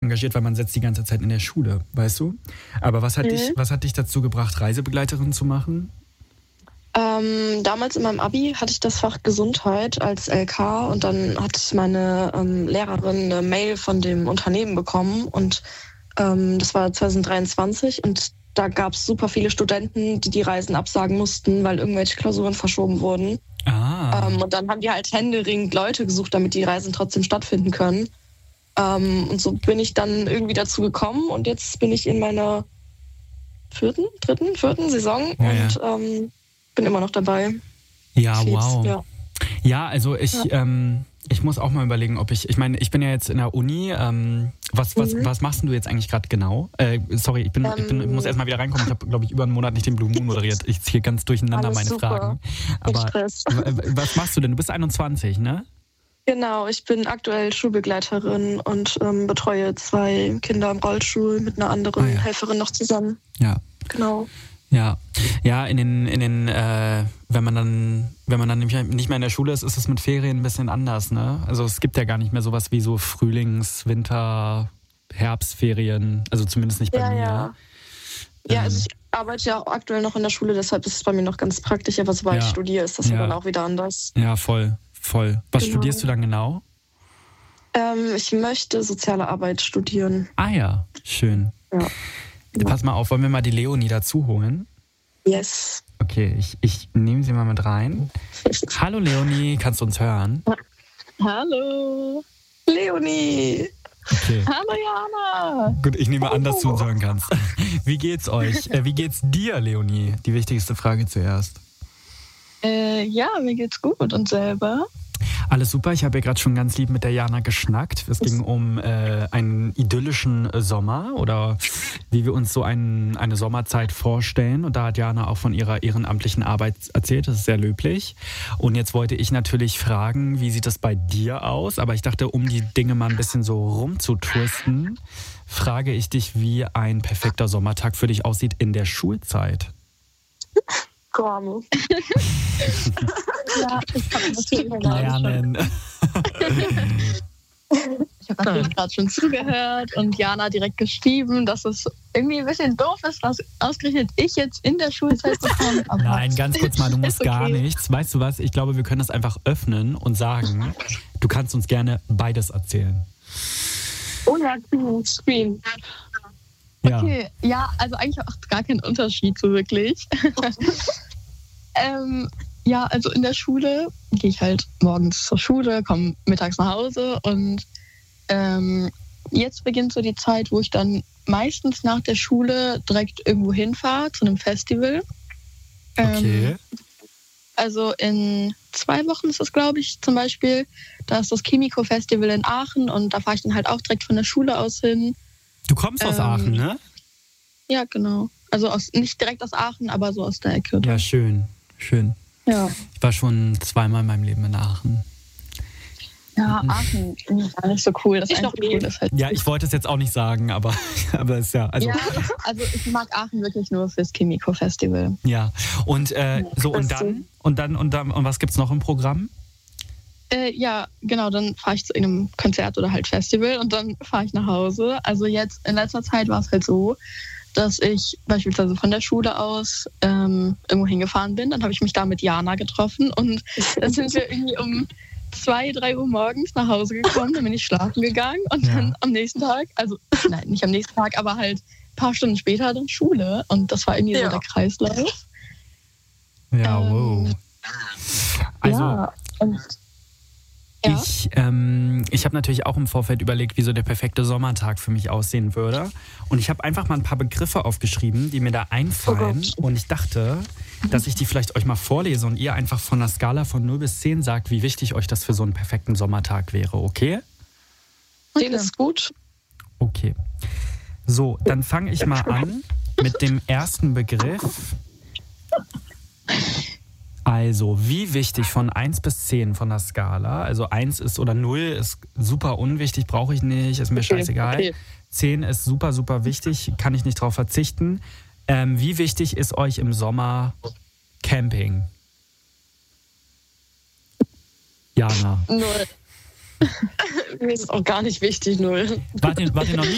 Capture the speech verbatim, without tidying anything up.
engagiert, weil man sitzt die ganze Zeit in der Schule, weißt du? Aber was hat, mhm. dich, was hat dich dazu gebracht, Reisebegleiterin zu machen? Ähm, damals in meinem Abi hatte ich das Fach Gesundheit als L K und dann hat meine ähm, Lehrerin eine Mail von dem Unternehmen bekommen und ähm, das war zwanzig dreiundzwanzig und da gab es super viele Studenten, die die Reisen absagen mussten, weil irgendwelche Klausuren verschoben wurden. Ah. Ähm, und dann haben die halt händeringend Leute gesucht, damit die Reisen trotzdem stattfinden können. Ähm, und so bin ich dann irgendwie dazu gekommen und jetzt bin ich in meiner vierten, dritten, vierten Saison ja, und ja. ähm, bin immer noch dabei. Ja, Flips, wow. Ja. Ja, also ich, ja. ähm, ich muss auch mal überlegen, ob ich, ich meine, ich bin ja jetzt in der Uni, ähm, was, was, mhm. was machst du jetzt eigentlich gerade genau? Äh, sorry, ich, bin, ähm, ich, bin, ich muss erst mal wieder reinkommen, ich habe, glaube ich, über einen Monat nicht den Blue Moon moderiert. Ich ziehe ganz durcheinander meine super. Fragen. Aber was machst du denn? Du bist einundzwanzig, ne? Genau, ich bin aktuell Schulbegleiterin und ähm, betreue zwei Kinder im Rollstuhl mit einer anderen ah, ja. Helferin noch zusammen. Ja. Genau. Ja, ja, in den, in den, äh, wenn man dann, wenn man dann nicht mehr in der Schule ist, ist es mit Ferien ein bisschen anders, ne? Also es gibt ja gar nicht mehr sowas wie so Frühlings-, Winter-, Herbstferien, also zumindest nicht bei ja, mir. Ja, ähm. ja, also ich arbeite ja auch aktuell noch in der Schule, deshalb ist es bei mir noch ganz praktisch, aber sobald ja. ich studiere, ist das ja. ja dann auch wieder anders. Ja, voll, voll. Was genau. studierst du dann genau? Ähm, ich möchte soziale Arbeit studieren. Ah ja, schön. Ja. Pass mal auf, wollen wir mal die Leonie dazu holen? Yes. Okay, ich, ich nehme sie mal mit rein. Hallo Leonie, kannst du uns hören? Hallo. Leonie. Okay. Hallo Jana. Gut, ich nehme an, dass du uns hören kannst. Wie geht's euch? Äh, wie geht's dir, Leonie? Die wichtigste Frage zuerst. Äh, ja, mir geht's gut und selber? Alles super, ich habe ja gerade schon ganz lieb mit der Jana geschnackt. Es ging um äh, einen idyllischen Sommer oder wie wir uns so ein, eine Sommerzeit vorstellen. Und da hat Jana auch von ihrer ehrenamtlichen Arbeit erzählt, das ist sehr löblich. Und jetzt wollte ich natürlich fragen, wie sieht das bei dir aus? Aber ich dachte, um die Dinge mal ein bisschen so rumzutursten, frage ich dich, wie ein perfekter Sommertag für dich aussieht in der Schulzeit. Komm. Ja, ich kann natürlich lernen. Ich habe natürlich gerade schon zugehört und Jana direkt geschrieben, dass es irgendwie ein bisschen doof ist, dass ausgerechnet ich jetzt in der Schulzeit bekomme. Nein, ganz kurz mal, du musst okay. gar nichts. Weißt du was? Ich glaube, wir können das einfach öffnen und sagen, du kannst uns gerne beides erzählen. Oh ja, Screen. Ja. Okay, ja, also eigentlich auch gar kein Unterschied so wirklich. ähm, ja, also in der Schule gehe ich halt morgens zur Schule, komme mittags nach Hause und ähm, jetzt beginnt so die Zeit, wo ich dann meistens nach der Schule direkt irgendwo hinfahre, zu einem Festival. Okay. Ähm, also in zwei Wochen ist das, glaube ich, zum Beispiel. Da ist das Chemiko-Festival in Aachen und da fahre ich dann halt auch direkt von der Schule aus hin. Du kommst aus ähm, Aachen, ne? Ja, genau. Also aus, nicht direkt aus Aachen, aber so aus der Ecke. Ja, schön, schön. Ja. Ich war schon zweimal in meinem Leben in Aachen. Ja, Aachen ist gar nicht so cool. Das ich noch cool ist halt ja, ich wollte es jetzt auch nicht sagen, aber aber ist ja also. Ja, also ich mag Aachen wirklich nur fürs Chemiko-Festival. Ja, und äh, so und dann und dann und dann und was gibt's noch im Programm? Äh, ja, genau, dann fahre ich zu einem Konzert oder halt Festival und dann fahre ich nach Hause. Also jetzt in letzter Zeit war es halt so, dass ich beispielsweise von der Schule aus ähm, irgendwo hingefahren bin. Dann habe ich mich da mit Jana getroffen und dann sind wir irgendwie um zwei, drei Uhr morgens nach Hause gekommen. Dann bin ich schlafen gegangen und ja. dann am nächsten Tag, also nein, nicht am nächsten Tag, aber halt ein paar Stunden später dann Schule und das war irgendwie ja. so der Kreislauf. Ja, ähm, wow. Also ja, und Ja. Ich, ähm, ich habe natürlich auch im Vorfeld überlegt, wie so der perfekte Sommertag für mich aussehen würde. Und ich habe einfach mal ein paar Begriffe aufgeschrieben, die mir da einfallen. Oh und ich dachte, dass ich die vielleicht euch mal vorlese und ihr einfach von einer Skala von null bis zehn sagt, wie wichtig euch das für so einen perfekten Sommertag wäre, okay? Okay, das ist gut. Okay. So, dann fange ich mal an mit dem ersten Begriff. Also, wie wichtig von eins bis zehn von der Skala? Also eins ist oder null ist super unwichtig, brauche ich nicht, ist mir okay, scheißegal. Okay. zehn ist super, super wichtig, kann ich nicht drauf verzichten. Ähm, wie wichtig ist euch im Sommer Camping? Jana. Null. Mir ist auch gar nicht wichtig, null. Wart ihr, wart ihr noch nie